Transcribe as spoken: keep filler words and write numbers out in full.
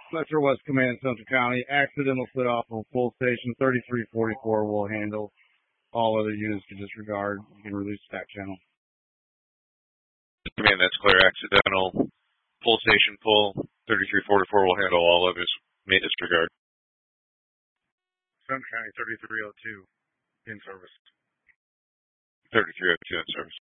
Metro West Command, Central County. Accidental set off of full station. thirty-three forty-four will handle. All other units to disregard. You can release stack channel. Command, that's clear. Accidental. Full station full. thirty-three forty-four will handle all others. May disregard. Central County, thirty-three oh two in service. thirty-three oh two in service.